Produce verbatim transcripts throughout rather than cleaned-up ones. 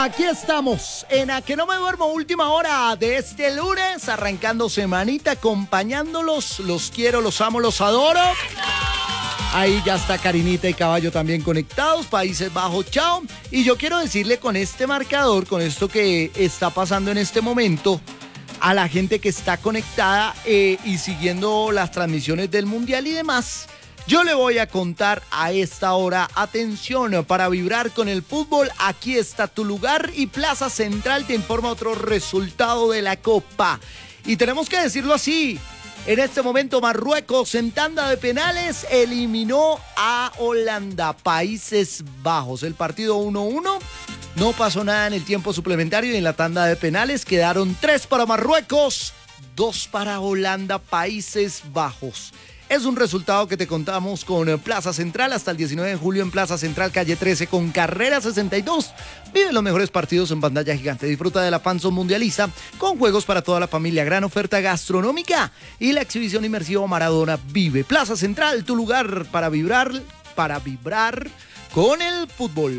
Aquí estamos, en A Que No Me Duermo, última hora de este lunes, arrancando semanita, acompañándolos, los quiero, los amo, los adoro. Ahí ya está Karinita y Caballo también conectados, Países Bajos, chao. Y yo quiero decirle con este marcador, con esto que está pasando en este momento, a la gente que está conectada eh, y siguiendo las transmisiones del Mundial y demás, yo le voy a contar a esta hora, atención, para vibrar con el fútbol, aquí está tu lugar y Plaza Central te informa otro resultado de la Copa. Y tenemos que decirlo así, en este momento Marruecos en tanda de penales eliminó a Holanda, Países Bajos. El partido uno uno, no pasó nada en el tiempo suplementario y en la tanda de penales quedaron tres para Marruecos, dos para Holanda, Países Bajos. Es un resultado que te contamos con Plaza Central hasta el diecinueve de julio en Plaza Central, calle trece, con carrera sesenta y dos. Vive los mejores partidos en pantalla gigante. Disfruta de la Panzón Mundializa con juegos para toda la familia, gran oferta gastronómica y la exhibición inmersiva Maradona Vive. Plaza Central, tu lugar para vibrar, para vibrar con el fútbol.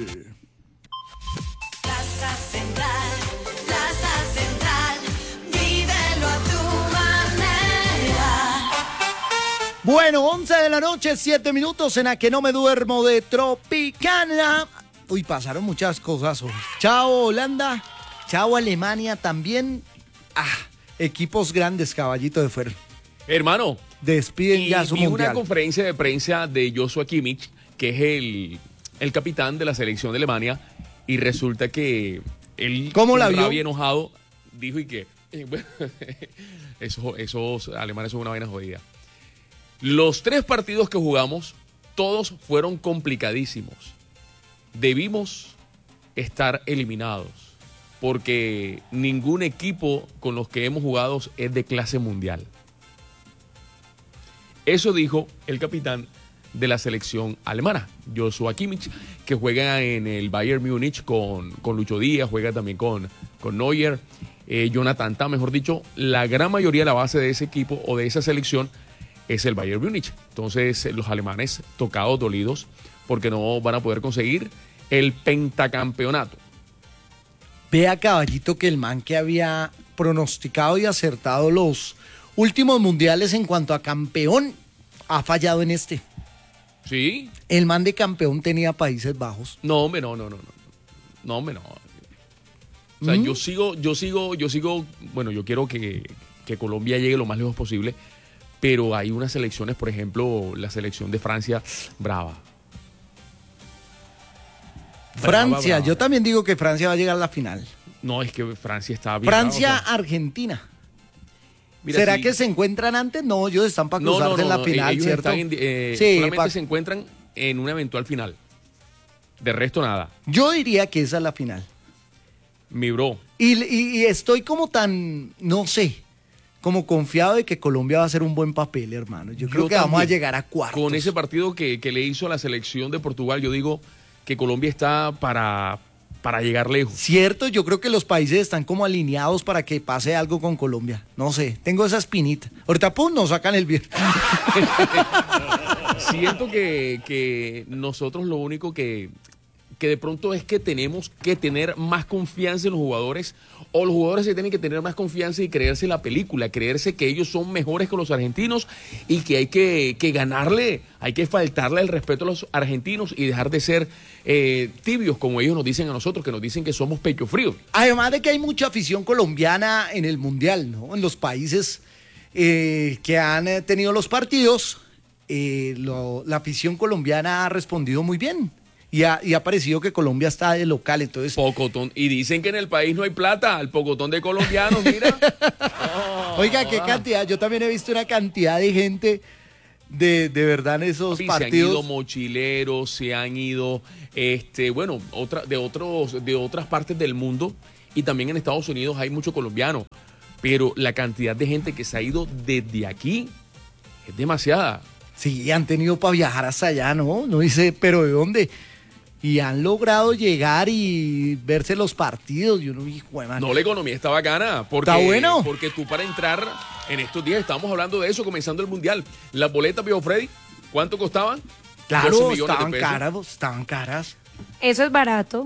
Plaza Central. Plaza Central, vívelo a tu manera. Bueno, once de la noche, siete minutos en A Que No Me Duermo de Tropicana. Uy, pasaron muchas cosas hoy. Chao Holanda, chao Alemania también. Ah, equipos grandes, Caballito de Fuero. Hermano, despiden y ya su vi mundial. una conferencia de prensa de Joshua Kimmich, que es el, el capitán de la selección de Alemania, y resulta que él, ¿Cómo la vio? rabia, enojado, dijo y que eh, bueno, esos, esos alemanes son una vaina jodida. Los tres partidos que jugamos, todos fueron complicadísimos. Debimos estar eliminados, porque ningún equipo con los que hemos jugado es de clase mundial. Eso dijo el capitán de la selección alemana, Joshua Kimmich, que juega en el Bayern Múnich con, con Lucho Díaz, juega también con, con Neuer, eh, Jonathan Tah, mejor dicho, la gran mayoría de la base de ese equipo o de esa selección es el Bayern Múnich. Entonces los alemanes tocados, dolidos, porque no van a poder conseguir el pentacampeonato. Vea, Caballito, que el man que había pronosticado y acertado los últimos mundiales en cuanto a campeón ha fallado en este. ¿Sí? El man de campeón tenía Países Bajos. No, hombre, no, no, no, no. No, hombre, no. O sea, ¿Mm? yo sigo, yo sigo, yo sigo, bueno, yo quiero que, que Colombia llegue lo más lejos posible, pero hay unas selecciones, por ejemplo, la selección de Francia, brava. Francia, brava, brava. yo también digo que Francia va a llegar a la final. No, es que Francia está bien. Francia-Argentina. Mira, ¿Será si... que se encuentran antes? No, ellos están para no, cruzarse no, no, en la no, final, ellos ¿cierto? Están en, eh, sí, solamente pa... se encuentran en una eventual final. De resto, nada. Yo diría que esa es la final. Mi bro. Y, y, y estoy como tan, no sé, como confiado de que Colombia va a hacer un buen papel, hermano. Yo creo yo que también, vamos a llegar a cuartos. Con ese partido que, que le hizo a la selección de Portugal, yo digo que Colombia está para... para llegar lejos. Cierto, yo creo que los países están como alineados para que pase algo con Colombia. No sé, tengo esa espinita. Ahorita, pum, nos sacan el viernes. Siento que, que nosotros lo único que, que de pronto es que tenemos que tener más confianza en los jugadores, o los jugadores se tienen que tener más confianza y creerse la película, creerse que ellos son mejores que los argentinos y que hay que, que ganarle, hay que faltarle el respeto a los argentinos y dejar de ser eh, tibios, como ellos nos dicen a nosotros, que nos dicen que somos pecho fríos. Además de que hay mucha afición colombiana en el Mundial, ¿no? En los países eh, que han eh, tenido los partidos, eh, lo, la afición colombiana ha respondido muy bien. Y ha, y ha parecido que Colombia está de local, entonces... Pocotón. Y dicen que en el país no hay plata, el pocotón de colombianos, mira. Oh, Oiga, qué cantidad, yo también he visto una cantidad de gente de, de verdad en esos sí, partidos. Se han ido mochileros, se han ido, este, bueno, otra, de, otros, de otras partes del mundo, y también en Estados Unidos hay mucho colombiano, pero la cantidad de gente que se ha ido desde aquí es demasiada. Sí, han tenido para viajar hasta allá, ¿no? No dice, pero ¿de dónde? Y han logrado llegar y verse los partidos. Yo no, hijo de man. No, la economía está bacana. Porque, ¿Está bueno? Porque tú para entrar en estos días, estamos hablando de eso, comenzando el Mundial. Las boletas, Viejo Freddy, ¿cuánto costaban? Claro, estaban caras, estaban caras. Eso es barato.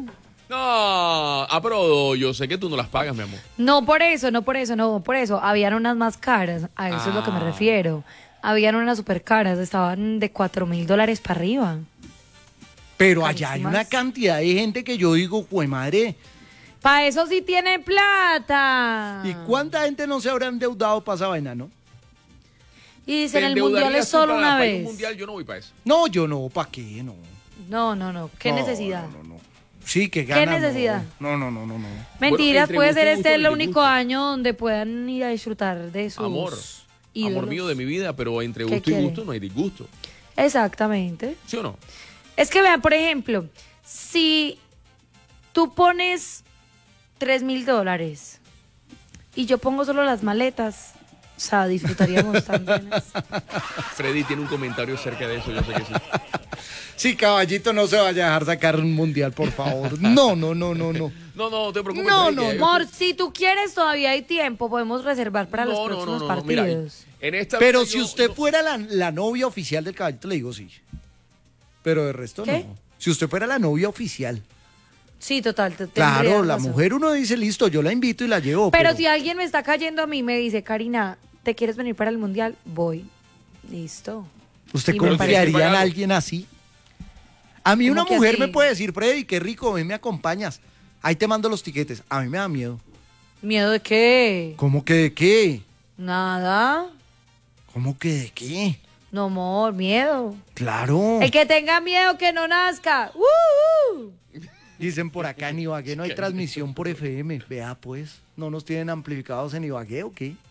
No, ah, pero yo sé que tú no las pagas, mi amor. No por eso, no por eso, no por eso. Habían unas más caras, a eso es lo que me Ah. refiero. Habían unas super caras, estaban de cuatro mil dólares para arriba. Pero allá hay Carísimas. una cantidad de gente que yo digo, jue madre, Para eso sí tiene plata. ¿y cuánta gente no se habrá endeudado para esa vaina, no? Y dicen, ¿Te el mundial endeudarías es tú solo para- una para ir a un vez. mundial? Yo no voy para eso. No, yo no, ¿para qué? No. No, no, no. ¿Qué No, necesidad? No, no, no. Sí, que gana. no. necesidad? No, no, no, no, no. Mentiras, entre puede gusto ser y este gusto el y único disgusto. año donde puedan ir a disfrutar de sus Amor, ídolos. amor mío de mi vida, pero entre ¿Qué gusto y quiere? gusto no hay disgusto. Exactamente. ¿Sí o no? Es que vean, por ejemplo, si tú pones tres mil dólares y yo pongo solo las maletas, o sea, disfrutaríamos también. Freddy tiene un comentario acerca de eso, yo sé que sí. Sí, caballito, no se vaya a dejar sacar un mundial, por favor. No, no, no, no, no. No, no, no te preocupes. No, Freddy, no, que- Amor, si tú quieres, todavía hay tiempo, podemos reservar para los No, no, próximos no, no, no, mira, partidos. en esta Pero vida si yo- usted no- fuera la, la novia oficial del caballito, le digo sí. Pero de resto ¿Qué? no. Si usted fuera la novia oficial. Sí, total. te- Claro, tendrías la razón. mujer uno dice, listo, yo la invito y la llevo. Pero, Pero, si alguien me está cayendo a mí y me dice, Karina, ¿te quieres venir para el mundial? Voy. Listo. ¿usted y me confiaría en parece- alguien así? A mí ¿Cómo una que mujer así? me puede decir, Freddy, qué rico, ven, me acompañas. Ahí te mando los tiquetes. A mí me da miedo. ¿Miedo de qué? ¿Cómo que de qué? Nada. ¿Cómo que de qué? No, amor, miedo. Claro. El que tenga miedo que no nazca. ¡Uh, uh! Dicen por acá en Ibagué no hay transmisión por F M. Vea pues, ¿no nos tienen amplificados en Ibagué o qué?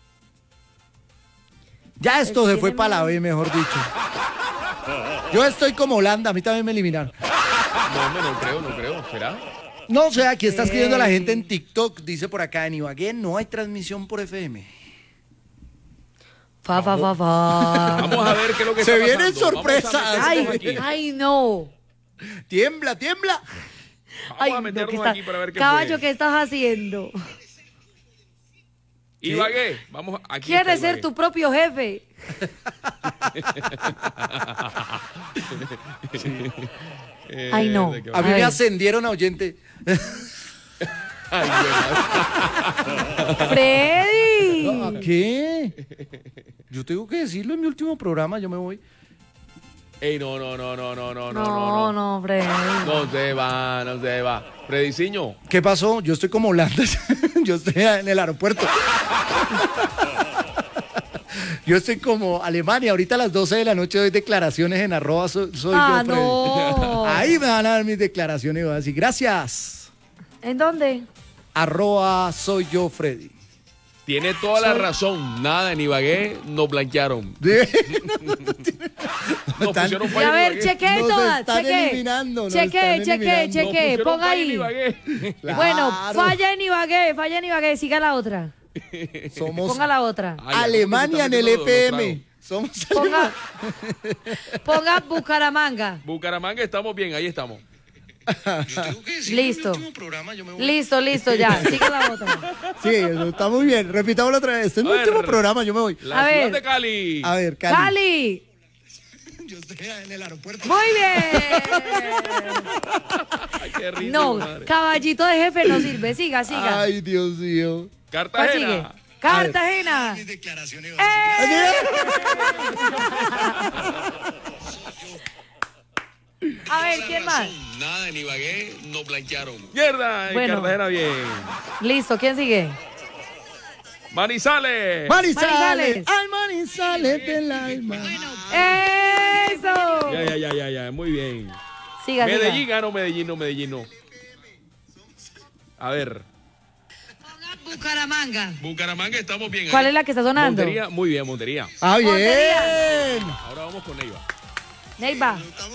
Ya esto El se fue tiene para la B, mejor dicho. Yo estoy como Holanda, a mí también me eliminaron. No, hombre, no creo, no creo. ¿Será? No, o sea, aquí está escribiendo la Ey. gente en TikTok, dice por acá en Ibagué, no hay transmisión por F M. Fa, fa, fa, fa. Vamos a ver qué es lo que Se está vienen pasando. Vamos a sorpresas. meternos Ay, aquí. ay, no. Tiembla, tiembla. Vamos Ay, a no, meternos ¿qué está- aquí para ver qué Caballo, fue. ¿qué estás haciendo? Ibagué, vamos aquí. ¿Quieres está ser Ibagué. tu propio jefe? Eh, Ay, no. de qué A va. mí A me ver. ascendieron a oyente. Ay, bueno. ¡Freddy! ¿A qué? Yo tengo que decirlo en mi último programa, yo me voy. Ey, no, no, no, no, no, no, no, No, no. no, Freddy. No se va, no se va. Frediciño, ¿Qué pasó? Yo estoy como Holanda. Yo estoy en el aeropuerto. Yo estoy como Alemania. Ahorita a las doce de la noche doy declaraciones en arroba soy, soy Ah, yo, Freddy. no. Ahí me van a dar mis declaraciones y voy a decir gracias. ¿En dónde? Arroba soy yo, Freddy. tiene toda la razón. Nada, en Ibagué nos blanquearon. Nos Están- pusieron Y falla a en ver, Ibagué. cheque Nos todas, están cheque. eliminando, nos Cheque, están cheque, eliminando. Nos cheque, pusieron ponga falla en ahí. Ibagué. Claro. Bueno, falla en Ibagué, falla en Ibagué, siga la otra. Somos Ponga la otra. Ay, ya, Alemania en ¿cómo el se está metiendo F M. los Somos Ponga, ponga Bucaramanga. Bucaramanga, estamos bien, ahí estamos. Listo. Listo, listo, ya. Siga la otra. Sí, eso está muy bien. Repitámoslo otra vez. Este es mi A ver. último programa, yo me voy. La A ciudad ver. de Cali. A ver, Cali. Cali. Yo estoy en el aeropuerto. Muy bien. Ay, qué risa, No, madre. caballito de jefe no sirve. Siga, siga. Ay, Dios mío. ¿Cuál sigue? Cartagena. Cartagena. Declaraciones. ¡Eh! A ver, ¿quién más? Nada, en Ibagué nos blanquearon. Mierda, en Bueno. Cartagena bien. Listo, ¿quién sigue? Manizales. Manizales. Manizales. Al Manizales del alma. ¡Eso! Ya, ya, ya, ya, ya, muy bien. Siga, Medellín, siga. ah, no, Medellín, no, Medellín, no. A ver, Bucaramanga. Bucaramanga, estamos bien. ¿Cuál ahí. es la que está sonando? Montería, muy bien, Montería. Ah, bien. Montería. Ahora vamos con Neiva. Neiva.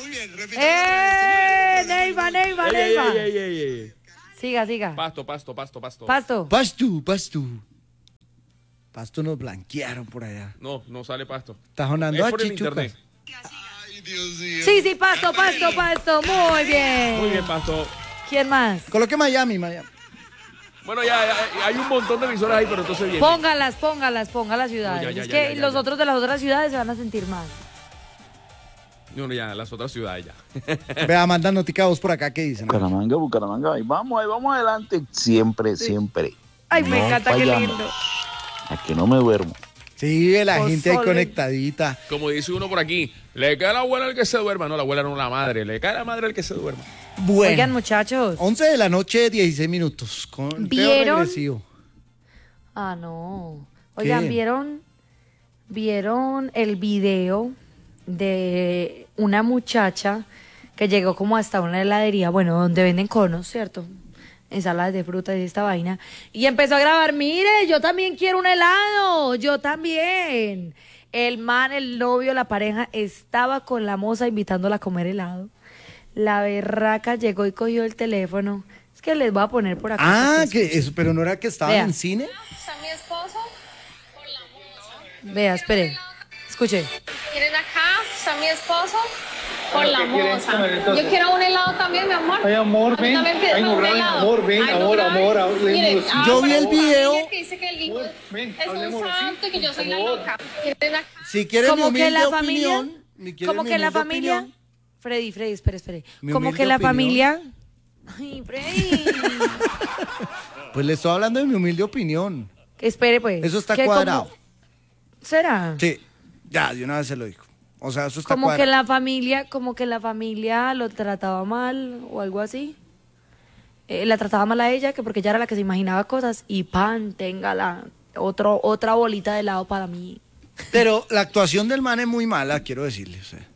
¡Eh! Neiva, Neiva, Ey, ey, Neiva. ey, ey, ey, ey. Siga, siga. Pasto, pasto, pasto, pasto. Pasto. Pasto, Pasto. Pasto nos blanquearon por allá. No, no sale pasto. Está sonando Es a por el Chichucas. internet. Sí, sí, pasto, pasto, pasto. Muy bien. Muy bien, pasto. ¿Quién más? Coloque Miami, Miami. Bueno, ya, ya, hay un montón de emisoras ahí, pero entonces bien. Póngalas, póngalas, ponga las ciudades. No, ya, ya, es ya, que ya, ya, los ya. otros de las otras ciudades se van a sentir mal. No, no, ya, las otras ciudades ya. Vea, mandan noticados por acá, ¿qué dicen? Bucaramanga, Bucaramanga, ahí vamos, ahí vamos adelante, siempre, siempre. Ay, me No encanta, qué fallamos. lindo. Aquí no me duermo. Sí, la Pozole. gente ahí conectadita. Como dice uno por aquí, le cae la abuela al que se duerma. No, la abuela no, la madre. Le cae la madre al que se duerma. Bueno, Oigan, muchachos. once de la noche, dieciséis minutos. Con ¿Vieron? regresivo. Ah, no. Oigan, ¿Qué? ¿vieron, ¿vieron el video de una muchacha que llegó como hasta una heladería, bueno, donde venden conos, ¿cierto? Ensaladas de fruta y esta vaina. Y empezó a grabar, mire, yo también quiero un helado, yo también. El man, el novio, la pareja, estaba con la moza invitándola a comer helado. La berraca llegó y cogió el teléfono. Es que les voy a poner por acá. Ah, para que escuchen. eso, pero no era que estaban Vea. en cine. Está mi esposo. Vea, espere. Escuche. ¿Quieren acá? Está mi esposo. Por la moza. Yo quiero un helado también, mi amor. Ay, amor, A mí ven. también pídeme Ay, no un graben, helado. amor, ven, Ay, no amor, graben. amor, hablemos Miren, así. ah, Yo por vi el favor, video. familia que dice que el hijo Amor, ven, es un hablemos así. santo y que yo soy la Amor. loca. ¿Quieren acá? Si quieren mi Como que humilde la familia, opinión, mi- quieren como mi que la humilde familia, opinión, Freddy, Freddy, espere, espere. Mi Como humilde que la opinión. familia, ay, Freddy, pues le estoy hablando de mi humilde opinión. espere pues. Eso está que cuadrado. como- ¿Será? Sí, ya, de una vez se lo dijo. O sea, eso está Como que cuadrado. la familia, como que la familia lo trataba mal o algo así. Eh, la trataba mal a ella, que porque ella era la que se imaginaba cosas y pan, tenga la otro, otra bolita de helado para mí. Pero la actuación del man es muy mala, quiero decirles. eh.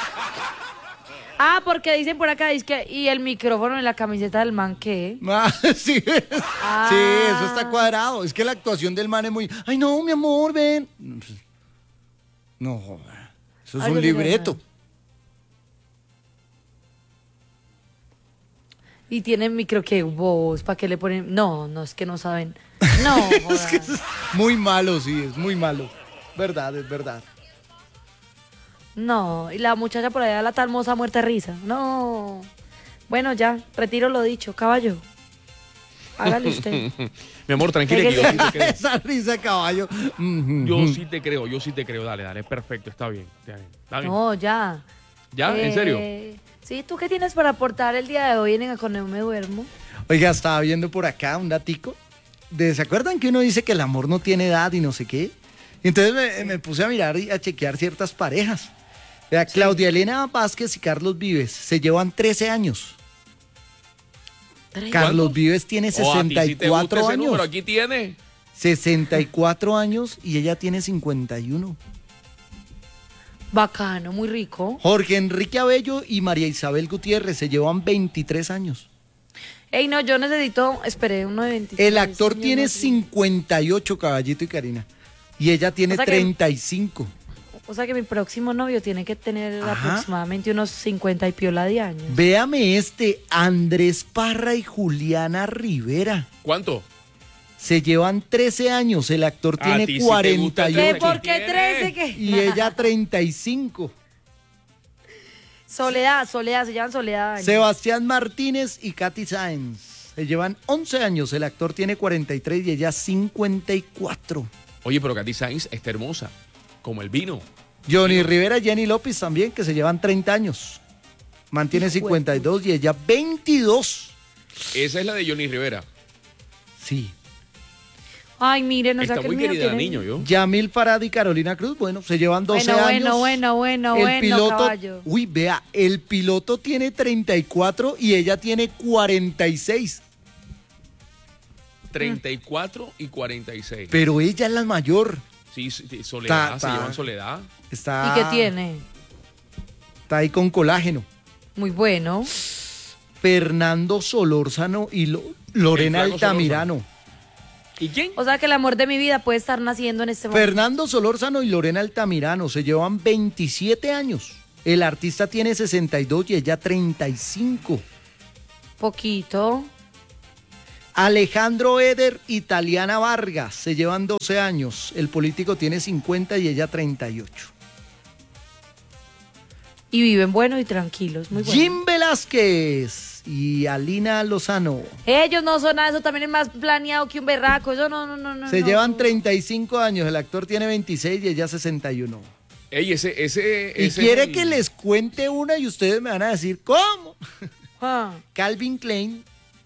Ah, porque dicen por acá, dice que, y el micrófono en la camiseta del man, ¿qué? Ah, sí, Ah. sí, eso está cuadrado. Es que la actuación del man es muy... Ay, no, mi amor, ven. No, joder. Eso es Ay, un yo no sé libreto. nada. Y tienen micro que voz, ¿para qué le ponen? No, no, es que no saben. No, Es joda. que es muy malo, sí, es muy malo. Verdad, es verdad. No, y la muchacha por allá, la tal moza muerta de risa. No. Bueno, ya, retiro lo dicho, caballo. Hágale usted. Mi amor, tranquila, que yo sí te creo. Esa risa de caballo. Mhm. Yo sí te creo, yo sí te creo. Dale, dale, perfecto, está bien. Está bien. Está bien. No, ya. ¿Ya? ¿En Eh, serio? Sí, ¿tú qué tienes para aportar el día de hoy en el Con No Me Duermo? Oiga, estaba viendo por acá un datico. De, ¿Se acuerdan que uno dice que el amor no tiene edad y no sé qué? Entonces me, me puse a mirar y a chequear ciertas parejas. Vea, Claudia Elena Vázquez y Carlos Vives se llevan trece años. Carlos Vives tiene Oh, a ti sesenta y sí te cuatro gusta ese número, años. aquí tiene. sesenta y cuatro años y ella tiene cincuenta y uno. Bacano, muy rico. Jorge Enrique Abello y María Isabel Gutiérrez se llevan veintitrés años. Ey, no, yo necesito, esperé, uno de veintitrés. El actor años, tiene no sé. cincuenta y ocho, Caballito y Karina. Y ella tiene O sea que- treinta y cinco. O sea que mi próximo novio tiene que tener Ajá. aproximadamente unos cincuenta y piola de años. Véame este, Andrés Parra y Juliana Rivera. ¿Cuánto? Se llevan trece años, el actor A tiene ti sí te gusta cuarenta y el ¿Qué? ocho ¿Por qué ¿Quién trece? es? ¿Qué? y ella treinta y cinco. Soledad, Soledad, se llaman Soledad. años. Sebastián Martínez y Katy Sáenz. Se llevan once años, el actor tiene cuarenta y tres y ella cincuenta y cuatro. Oye, pero Katy Sainz está hermosa, como el vino. Johnny Rivera y Jenny López también, que se llevan treinta años. Mantiene cincuenta y dos y ella veintidós. Esa es la de Johnny Rivera. Sí. Ay, miren, o sea Está que muy el mío querida, tiene- niño, yo. Yamil Farad y Carolina Cruz, bueno, se llevan doce Bueno, años. bueno, bueno, bueno, el bueno, piloto, caballo. uy, vea, el piloto tiene treinta y cuatro y ella tiene cuarenta y seis. treinta y cuatro y cuarenta y seis. Pero ella es la mayor. Sí, sí, sí, soledad, Ta- se ta. llevan soledad. Está, ¿Y qué tiene? Está ahí con colágeno. Muy bueno. Fernando Solórzano y Lo- Lorena El flaco Altamirano. ¿Y quién? O sea que el amor de mi vida puede estar naciendo en este momento. Fernando Solórzano y Lorena Altamirano se llevan veintisiete años. El artista tiene sesenta y dos y ella treinta y cinco. Poquito. Alejandro Eder y Taliana Vargas se llevan doce años. El político tiene cincuenta y ella treinta y ocho. Y viven buenos y tranquilos. Muy bueno. Jim Velázquez y Alina Lozano Ellos no son nada, eso también es más planeado que un berraco. Eso no, no, no, no. se no. llevan treinta y cinco años. El actor tiene veintiséis y ella sesenta y uno. Ey, ese, ese, Y ese quiere es el- que les cuente una y ustedes me van a decir, ¿cómo? Ah, Calvin Klein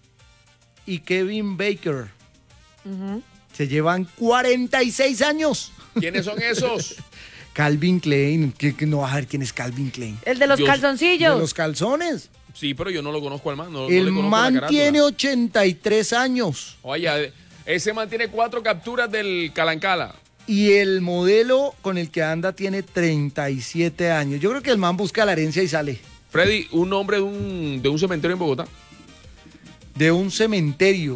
y Kevin Baker ujú. se llevan cuarenta y seis años. ¿Quiénes son esos? Calvin Klein, que, que no vas a ver quién es Calvin Klein. El de los Yo- De calzoncillos. los calzones. Sí, pero yo no lo conozco al man. No, no El le conozco la man carátula. tiene ochenta y tres años Oye, ese man tiene cuatro capturas del Calancala. y el modelo con el que anda tiene treinta y siete años. Yo creo que el man busca la herencia y sale. Freddy, un nombre de un, de un cementerio en Bogotá. De un cementerio.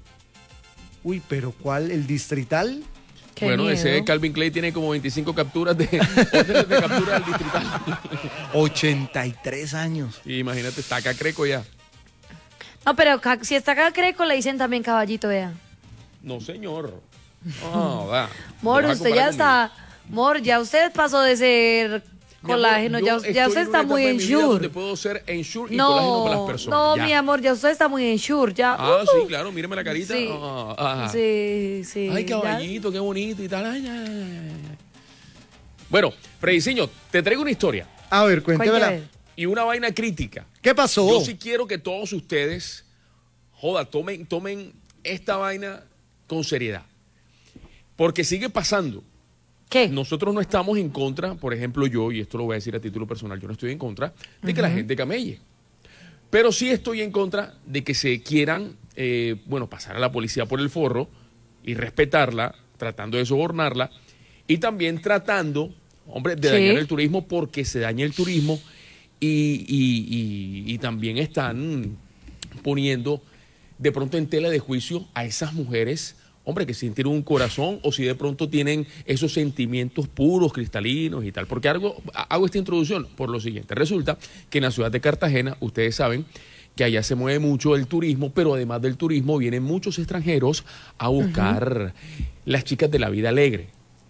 Uy, pero ¿cuál? ¿El distrital? Qué bueno, miedo. ese Calvin Klein tiene como veinticinco capturas de, órdenes de captura del distrital. ochenta y tres años. Y imagínate, está acá Creco ya. No, pero ca- si está acá Creco, le dicen también caballito, vea. No, señor. No, va. Mor, ¿Lo vas a usted ya comparar está. Mor, ya usted pasó de ser conmigo? Mi colágeno. amor, Ya, yo ya estoy usted en está una muy etapa de en mi vida donde sure. puedo ser ensure y colágeno para las No, personas. no, ya. mi amor, ya usted está muy en sure. Ya. Ah, uh, sí, claro, míreme la carita. Sí. Ah, ah. Sí, sí. Ay, ya. caballito, qué bonito y tal. Ay, ay, ay, ay. Bueno, Frediciño, te traigo una historia A ver, cuéntemela. Cuénteme. y una vaina crítica. ¿Qué pasó? Yo sí quiero que todos ustedes, joda, tomen, tomen esta vaina con seriedad. Porque sigue pasando. ¿Qué? Nosotros no estamos en contra, por ejemplo, yo, y esto lo voy a decir a título personal, yo no estoy en contra de que la gente camelle. Pero sí estoy en contra de que se quieran, eh, bueno, pasar a la policía por el forro y respetarla, tratando de sobornarla, y también tratando, hombre, de Sí. dañar el turismo porque se daña el turismo y, y- y- y también están poniendo de pronto en tela de juicio a esas mujeres, hombre, que si tienen un corazón o si de pronto tienen esos sentimientos puros, cristalinos y tal. Porque hago, hago esta introducción por lo siguiente. Resulta que en la ciudad de Cartagena, ustedes saben que allá se mueve mucho el turismo, pero además del turismo vienen muchos extranjeros a buscar las chicas de la vida alegre.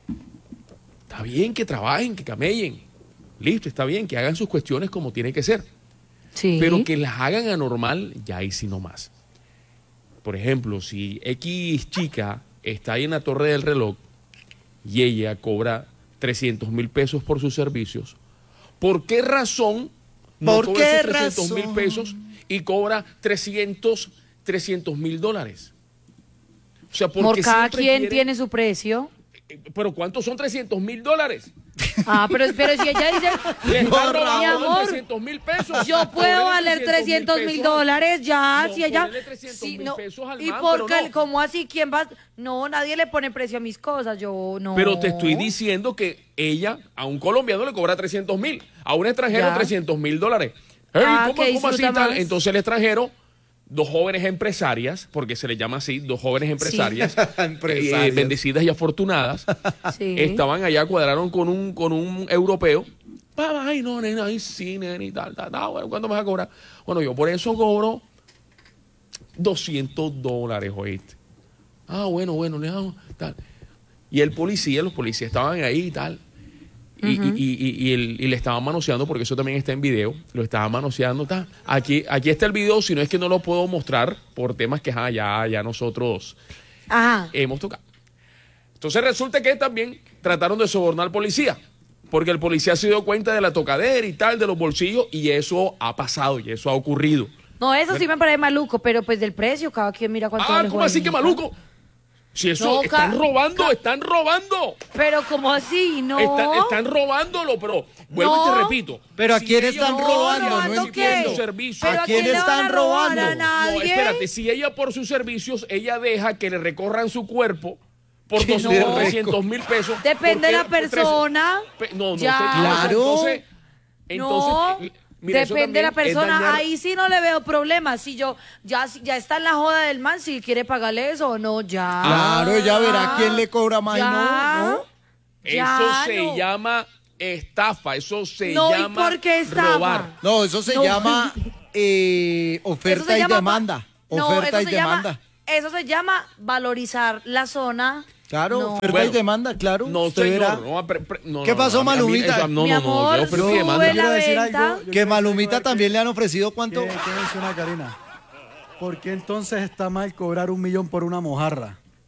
Está bien que trabajen, que camellen. Listo, está bien, que hagan sus cuestiones como tiene que ser. Sí. Pero que las hagan anormal, ya ahí sí no más. Por ejemplo, si X chica está ahí en la torre del reloj y ella cobra trescientos mil pesos por sus servicios, ¿por qué razón no ¿Por cobra qué esos trescientos mil razón? pesos y cobra trescientos mil dólares? O sea, Por porque cada siempre quien quieren- tiene su precio. Eh, Pero ¿cuántos son trescientos mil dólares? Ah, pero, pero si ella dice, Le están mi robando amor, trescientos mil pesos. yo puedo Cobrele valer trescientos mil pesos. dólares ya, No, si ella... ponele trescientos si mil no, pesos al ¿y man, por pero qué? no. ¿Cómo así? ¿Quién va? No, nadie le pone precio a mis cosas, yo no. Pero te estoy diciendo que ella, a un colombiano le cobra trescientos mil, a un extranjero Ya. trescientos mil dólares. Ey, Ah, ¿cómo, que cómo así disfruta tal? más. Entonces el extranjero, dos jóvenes empresarias, porque se les llama así, dos jóvenes empresarias, Empresarias. eh, bendecidas y afortunadas, Sí. estaban allá, cuadraron con un, con un europeo. Pa, Ay, no, nena, ay, sí, nena, y tal, tal, tal. Bueno, ¿cuánto me vas a cobrar? Bueno, yo por eso cobro doscientos dólares, oíste. Ah, bueno, bueno, nena, tal. Y el policía, los policías estaban ahí y tal. Y, y- y- y- y el- y le estaban manoseando, porque eso también está en video. Lo estaban manoseando. Tal. Aquí, aquí está el video, si no es que no lo puedo mostrar por temas que ah, ya, ya nosotros Ajá. hemos tocado. Entonces resulta que también trataron de sobornar al policía, porque el policía se dio cuenta de la tocadera y tal, de los bolsillos, y eso ha pasado, y eso ha ocurrido. No, eso sí me parece maluco, pero pues del precio, cada quien mira cuánto Ah, vale ¿cómo así que Juanita. maluco? Si eso, No, están ca- robando, ca- están robando. Pero como así, no. Están, están robándolo, pero vuelvo y No. te repito. Pero ¿a si quién ellos están no robando? No ¿robando por qué? sus servicios. ¿Pero ¿A a quién quién le van están a robar? robando? ¿A No, nadie? espérate, si ella por sus servicios, ella deja que le recorran su cuerpo por Que doscientos, no. trescientos mil pesos. Depende de la ¿por qué? Por tres- persona. Pe- No, no, Ya. sé, Claro. Entonces, entonces, no, eh, mira, eso depende de la también es persona. dañar- Ahí sí no le veo problema. Si yo, ya, ya está en la joda del man, si quiere pagarle eso o no, ya. Claro, ella verá quién le cobra más y Ya. no, ¿no? Eso Ya, se no. llama estafa, eso se No, ¿y llama por qué estafa? robar. No, eso se No. llama eh, Eso oferta se y llama demanda. pa- no, Oferta eso y se llama- demanda. Eso se llama valorizar la zona. Claro, No. oferta Bueno, y demanda, claro. No, Usted señor. verá. No, pre- pre- no, ¿Qué no, pasó, no, a mí- a mí Malumita? eso- No, Mi no, no, amor, yo oferta y sube demanda. la Quiero decir venta. algo, yo Que quiero Malumita decir algo también le han ofrecido cuánto. que, que menciona Karina. ¿Por qué entonces está mal cobrar un millón por una mojarra?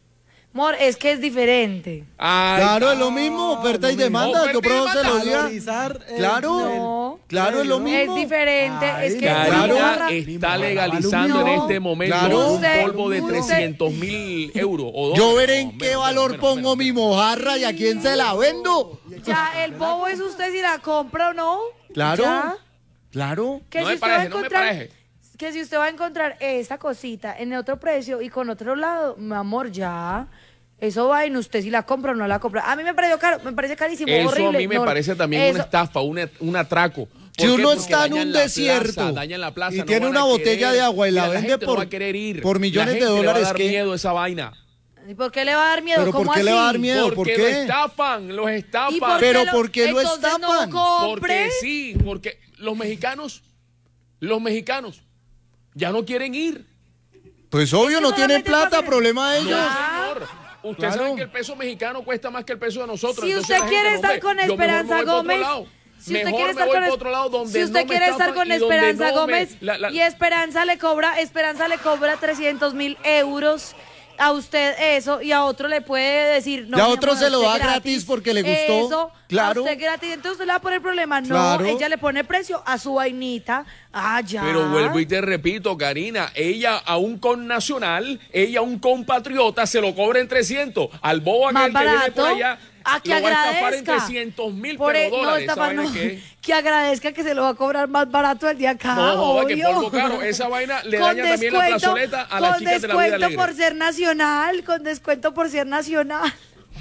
Amor, es que es diferente. Ay, Claro, es lo mismo, oferta y demanda. Oferta Yo y por eso se lo diga. Valorizar el- Claro, No. claro, es lo Es mismo. Es diferente, Ay, es que Karina Claro. está legalizando No. en este momento Claro. un Usted- polvo de usted- trescientos mil euros o dólares. Yo veré No, en qué menos, valor menos, pongo menos, mi menos. mojarra y a quién se la vendo. Ya, el bobo es usted si la compra o no. Claro, Ya. claro. Que No si me usted va a pareje, no me encontrar, pareje. que si usted va a encontrar esta cosita en otro precio y con otro lado, mi amor, ya. Eso va en usted si la compra o no la compra. A mí me pareció caro, me parece carísimo, Eso horrible. a mí me no, parece también eso- una estafa, un, un atraco. Si ¿Por qué? uno Porque está en dañan un la desierto plaza, dañan la plaza, y no tiene van una a botella querer. de agua y la Mira, vende gente no por- va a querer ir. por millones La de gente dólares, le va a dar ¿qué? miedo esa vaina. ¿Y por qué le va a dar miedo? ¿Pero por ¿Cómo qué le va a dar así? miedo? ¿Por Porque qué? los estafan, los ¿Y estafan. por qué Pero lo- ¿por qué lo entonces estapan? No compre. Porque sí, porque los mexicanos, los mexicanos ya no quieren ir. Pues obvio, que no tienen solamente plata, papi- problema de No, ellos. señor. Ustedes Claro. saben que el peso mexicano cuesta más que el peso de nosotros. Si Entonces usted la gente, quiere no, estar hombre, con yo mejor me Esperanza voy pa' otro Gómez, lado. si usted Mejor quiere me estar voy con pa' es- otro lado donde si usted no me quiere estar estafan con y donde Esperanza no me- Gómez la- la- y Esperanza le cobra, Esperanza le cobra trescientos mil euros a usted eso y a otro le puede decir no. Y a mi otro amor, se lo usted da gratis porque le gustó. Eso, Claro. a usted gratis, entonces usted le va a poner problema. No, Claro. ella le pone precio a su vainita. Ah, ya. Pero vuelvo y te repito, Karina, ella a un connacional, ella a un compatriota se lo cobra en trescientos. Al bobo Más aquel que viene por barato. allá A que lo va a estafar en agradezca. trescientos mil Por e- dólares. no, ¿Esa estafando, vaina qué? que agradezca que se lo va a cobrar más barato el día acá. No, joda, que obvio. polvo caro. Esa vaina le Con daña también la descuento- plazoleta a las con chicas de la vida descuento alegre. por ser nacional, con descuento por ser nacional.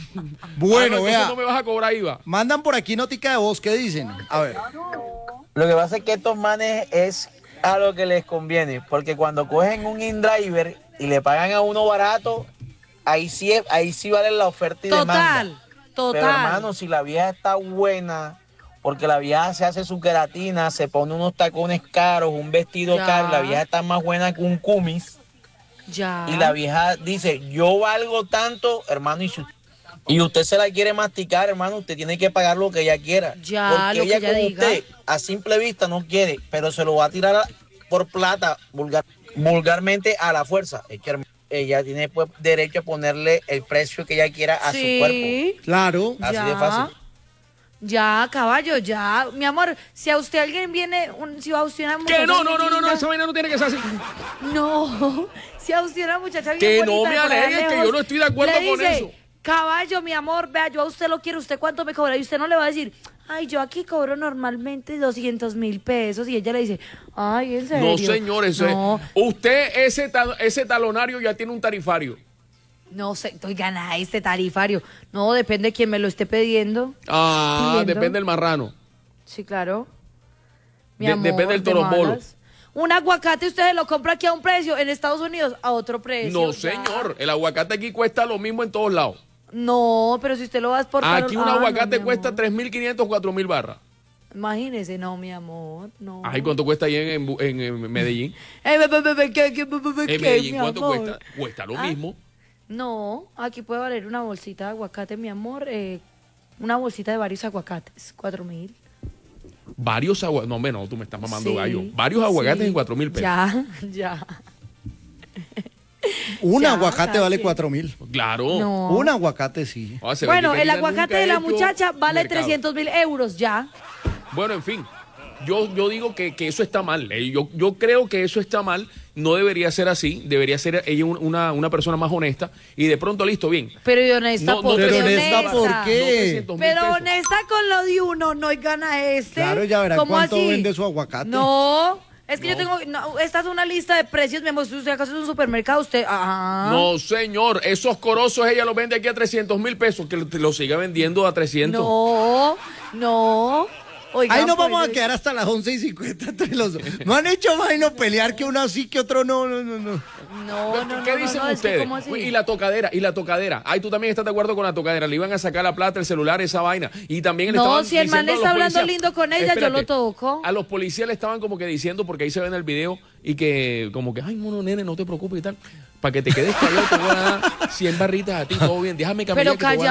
Bueno, Ah, no, vea, entonces no me vas a cobrar I V A. mandan por aquí notica de voz, ¿qué dicen? A ver. Lo que pasa es que estos manes es a lo que les conviene, porque cuando cogen un InDriver y le pagan a uno barato, ahí sí, es- ahí sí vale la oferta y demanda. Total, total. Pero hermano, si la vieja está buena, porque la vieja se hace su queratina, se pone unos tacones caros, un vestido Ya. caro, la vieja está más buena que un cumis, ya. y la vieja dice, yo valgo tanto, hermano, y si y usted se la quiere masticar, hermano, usted tiene que pagar lo que ella quiera. Ya, porque lo que ella ella con diga. usted, a simple vista, no quiere, pero se lo va a tirar a- por plata, vulgar, vulgarmente a la fuerza. Es que hermano, ella tiene pues, derecho a ponerle el precio que ella quiera a su cuerpo. Sí, Claro. Así ya. de fácil. Ya, caballo, ya. Mi amor, si a usted alguien viene, un, si a usted una muchacha Que no, no, no, no, no, linda- esa vaina no tiene que ser así. No, si a usted una muchacha bien Que no bonita me de por allá alegues, que lejos, yo no estoy de acuerdo le con dice, eso. Caballo, mi amor, vea, yo a usted lo quiero, ¿usted cuánto me cobra? Y usted no le va a decir, ay, yo aquí cobro normalmente doscientos mil pesos. Y ella le dice, ay, ¿en serio? No, señor, eso No, es. Usted, ese, ta- ese talonario ya tiene un tarifario. no sé, estoy ganada este tarifario. No, depende de quién me lo esté pidiendo. Ah, Pidiendo. depende del marrano. Sí, claro. Mi De- amor, depende del de torombolo. malas. Un aguacate usted se lo compra aquí a un precio, en Estados Unidos a otro precio. No, ya. señor. El aguacate aquí cuesta lo mismo en todos lados. No, pero si usted lo va a exportar. Aquí un Ah, no, aguacate mi cuesta amor. tres mil quinientos, cuatro mil barras. Imagínese, no, mi amor, no. Ay, ¿cuánto cuesta ahí en, en Bu- en- en Medellín? Eh, be- be- be- be- ¿qué- qué- be- be- be- En qué, Medellín, mi ¿cuánto amor? cuesta? Cuesta lo Ah, mismo. No, aquí puede valer una bolsita de aguacate, mi amor. eh, una bolsita de varios aguacates, cuatro mil. Varios aguacates. No, hombre, no, tú me estás mamando Sí, gallo. Varios aguacates sí. en cuatro mil pesos. Ya, ya. Un Ya, aguacate cada vale quien. cuatro mil. Claro. No. Un aguacate sí. Ah, se ve Bueno, que el Karina aguacate nunca de ha la hecho muchacha vale mercado. trescientos mil euros, ya. Bueno, en fin. Yo, yo digo que, que eso está mal. eh, Yo, yo creo que eso está mal. No debería ser así. Debería ser ella un- una, una persona más honesta. Y de pronto, listo, bien. Pero y honesta, No, no, ¿por pero qué honesta, ¿por qué? No trescientos mil Pero pesos. honesta con lo de uno, no y gana este. Claro, ya verá ¿Cómo cuánto así? vende su aguacate. No, es que yo No. tengo, no, esta es una lista de precios, mi amor, si usted acaso es un supermercado, usted, ah. No, señor. Esos corozos ella los vende aquí a trescientos mil pesos. Que lo, lo siga vendiendo a trescientos. No, no. Oigan, Ahí nos pues, vamos a quedar hasta las once y cincuenta entre los dos. No han hecho más y no pelear que uno sí que otro no, no, no, no. No, no, no. ¿Qué no, dicen no, es que ustedes? ¿cómo así? Y la tocadera, y la tocadera. Ay, tú también estás de acuerdo con la tocadera. Le iban a sacar la plata, el celular, esa vaina. Y también le No, estaban si el man diciendo a está los hablando policías- lindo con ella, yo lo toco. A los policías le estaban como que diciendo, porque ahí se ve en el video, y que como que, ay, mono, nene, no te preocupes y tal. Para que te quedes callado, te voy a dar cien barritas a ti, todo bien. Déjame caminar Pero que te voy a calla